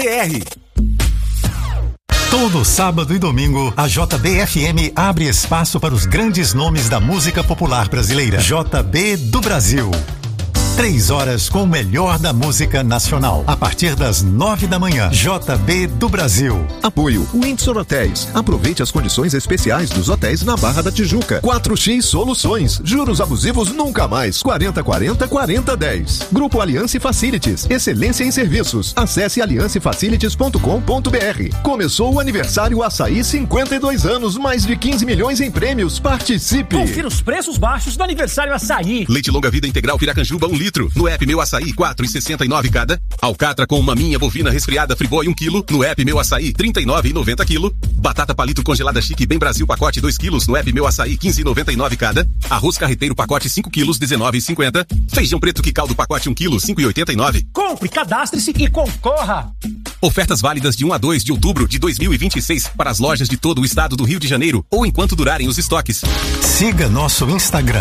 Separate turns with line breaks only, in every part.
Todo sábado e domingo, a JB-FM abre espaço para os grandes nomes da música popular brasileira. JB do Brasil. 3 horas com o melhor da música nacional. A partir das 9 da manhã. JB do Brasil.
Apoio Windsor Hotéis. Aproveite as condições especiais dos hotéis na Barra da Tijuca. 4X Soluções. Juros abusivos nunca mais. 4040-4010. Grupo Aliança Facilities. Excelência em serviços. Acesse aliancefacilities.com.br. Começou o aniversário Açaí 52 anos. Mais de 15 milhões em prêmios. Participe.
Confira os preços baixos do aniversário Açaí.
Leite longa vida integral Piracanjuba 1 litro. No app Meu Açaí, 4,69 cada. Alcatra com maminha bovina resfriada Friboi 1 kg. No app Meu Açaí, 39,90 kg. Batata palito congelada chique Bem Brasil pacote 2 kg. No app Meu Açaí, 15,99 cada. Arroz carreteiro pacote 5 kg, 19,50. Feijão preto que caldo pacote 1 kg, 5,89.
Compre, cadastre-se e concorra.
Ofertas válidas de 1 a 2 de outubro de 2026 para as lojas de todo o estado do Rio de Janeiro ou enquanto durarem os estoques.
Siga nosso Instagram,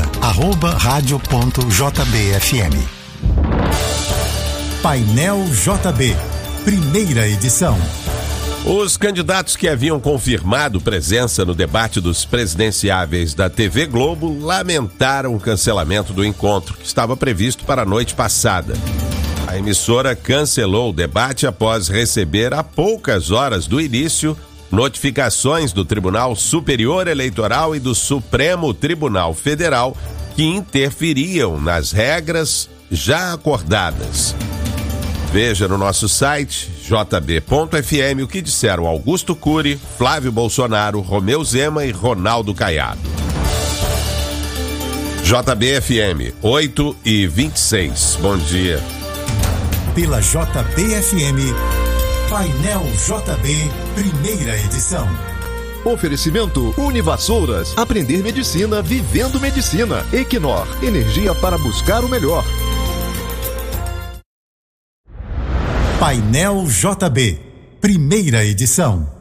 @radio.jbfm. Painel JB, primeira edição.
Os candidatos que haviam confirmado presença no debate dos presidenciáveis da TV Globo lamentaram o cancelamento do encontro, que estava previsto para a noite passada. A emissora cancelou o debate após receber, há poucas horas do início, notificações do Tribunal Superior Eleitoral e do Supremo Tribunal Federal que interferiam nas regras já acordadas. Veja no nosso site jb.fm o que disseram Augusto Cury, Flávio Bolsonaro, Romeu Zema e Ronaldo Caiado. JB-FM, 8h26. Bom dia.
Pela JB-FM, Painel JB, primeira edição.
Oferecimento Univassouras. Aprender medicina vivendo medicina. Equinor, energia para buscar o melhor.
Painel JB, primeira edição.